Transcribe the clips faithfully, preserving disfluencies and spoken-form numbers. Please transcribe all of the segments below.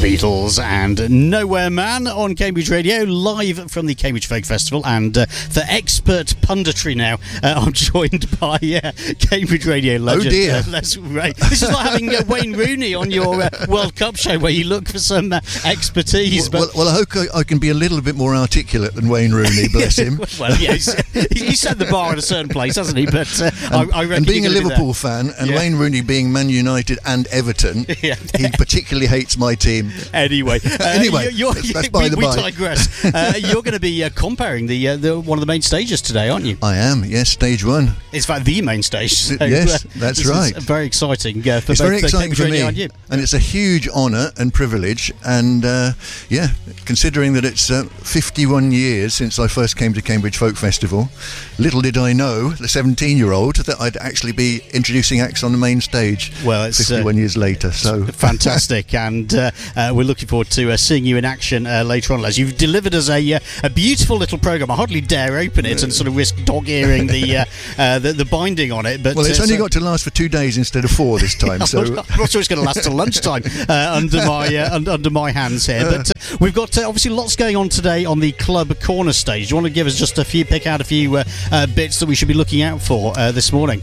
Beatles and Nowhere Man on Cambridge Radio, live from the Cambridge Folk Festival. And uh, for expert punditry now, uh, I'm joined by uh, Cambridge Radio legend. Oh dear. Uh, Les Ray. This is like having uh, Wayne Rooney on your uh, World Cup show where you look for some uh, expertise. Well, but well, well, I hope I, I can be a little bit more articulate than Wayne Rooney, bless him. Well, yeah, he's, he's set the bar at a certain place, hasn't he? But uh, and, I, I reckon and being a be Liverpool fan, and yeah. Wayne Rooney being Man United and Everton, yeah. he particularly hates my team. Anyway, uh, anyway, you're, you're, that's, that's by we, the we by. digress. Uh, you're going to be uh, comparing the, uh, the one of the main stages today, aren't you? I am, yes, stage one. It's in fact the main stage. So, yes, uh, that's this right. Is very exciting. Uh, for it's both very exciting for me, and, you. and it's a huge honour and privilege. And uh, yeah, considering that it's uh, fifty-one years since I first came to Cambridge Folk Festival, little did I know, the seventeen-year-old, that I'd actually be introducing acts on the main stage. Well, it's fifty-one uh, years later. So fantastic, and uh, uh, we're looking forward to uh, seeing you in action uh, later on, Les. You've delivered us a uh, a beautiful little programme. I hardly dare open it and sort of risk dog-earing the, uh, uh, the the binding on it. But well, it's uh, only so got to last for two days instead of four this time. I'm so not, I'm not sure it's going to last till lunchtime uh, under my uh, under, under my hands here. But uh, we've got uh, obviously lots going on today on the Club Corner stage. Do you want to give us just a few, pick out a few uh, uh, bits that we should be looking out for uh, this morning?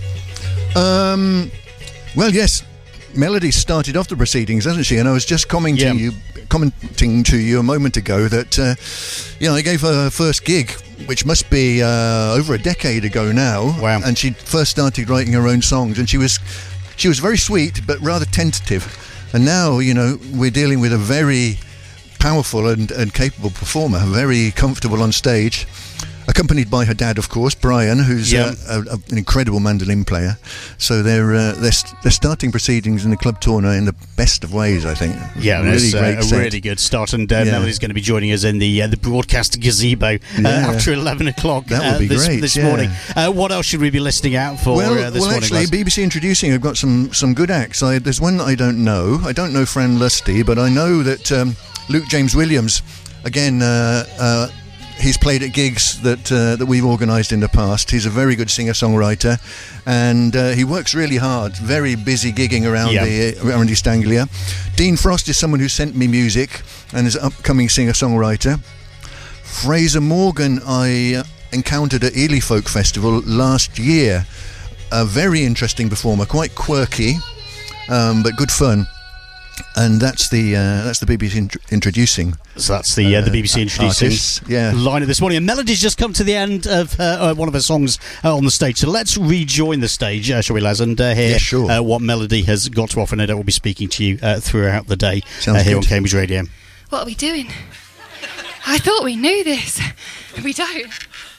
Um, well, yes. Melody started off the proceedings, hasn't she? And I was just commenting Yeah. you, commenting to you a moment ago that, uh, you know, I gave her her first gig, which must be uh, over a decade ago now. Wow! And she first started writing her own songs, and she was, she was very sweet but rather tentative. And now, you know, we're dealing with a very powerful and, and capable performer, very comfortable on stage. Accompanied by her dad, of course, Brian, who's Yeah. uh, a, a, an incredible mandolin player. So they're uh, they're, st- they're starting proceedings in the Club Tour in the best of ways, I think. Yeah, really it's great uh, a set. really good start, and uh, Yeah. Melody's going to be joining us in the uh, the broadcast gazebo uh, Yeah. after eleven o'clock That would uh, be this, great, this yeah. morning. Uh, what else should we be listening out for Well, uh, this well morning? actually, Les? B B C Introducing have got some, some good acts. I, there's one that I don't know. I don't know Fran Lusty, but I know that um, Luke James Williams, again, uh, uh, he's played at gigs that uh, that we've organised in the past. He's a very good singer-songwriter, and uh, he works really hard. Very busy gigging around Yeah. the around East Anglia. Dean Frost is someone who sent me music and is an upcoming singer-songwriter. Fraser Morgan I uh, encountered at Ely Folk Festival last year. A very interesting performer, quite quirky, um, but good fun. And that's the uh, that's the B B C int- introducing. So that's the uh, the B B C introducing artists, yeah. line of this morning. And Melody's just come to the end of uh, uh, one of her songs uh, on the stage. So let's rejoin the stage, uh, shall we, Les, and uh, hear Yeah, sure. uh, what Melody has got to offer. And I will be speaking to you uh, throughout the day uh, Sounds here good. on Cambridge Radio. What are we doing? I thought we knew this. We don't.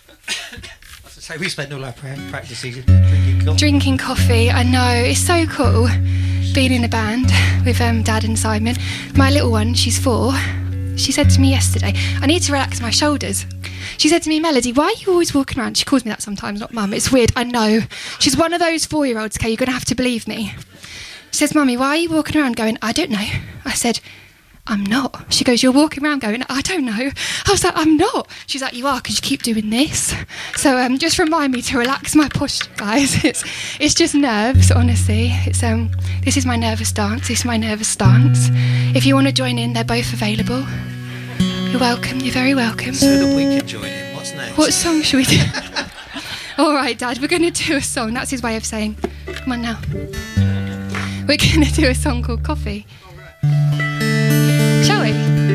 So we spent all our pra- practice season drinking coffee. Drinking coffee, I know, it's so cool. Being in a band with um, Dad and Simon. My little one, she's four, she said to me yesterday, I need to relax my shoulders. She said to me, Melody, why are you always walking around? She calls me that sometimes, not Mum. It's weird, I know. She's one of those four-year-olds, okay, you're going to have to believe me. She says, Mummy, why are you walking around going, I don't know? I said, I'm not. She goes, you're walking around going, I don't know. I was like, I'm not. She's like, you are, because you keep doing this. So um, just remind me to relax my posture, guys. It's it's just nerves, honestly. It's um, This is my nervous dance. This is my nervous stance. If you want to join in, they're both available. You're welcome. You're very welcome. So that we can join in. What's next? What song should we do? All right, Dad, we're going to do a song. That's his way of saying, come on now. We're going to do a song called Coffee. Shall we?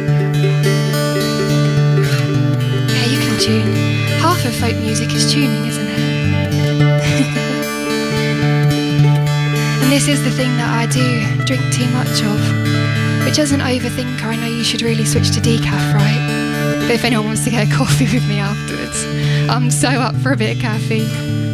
Yeah, you can tune. Half of folk music is tuning, isn't it? And this is the thing that I do drink too much of, which as an overthinker, I know you should really switch to decaf, right? But if anyone wants to get a coffee with me afterwards, I'm so up for a bit of caffeine.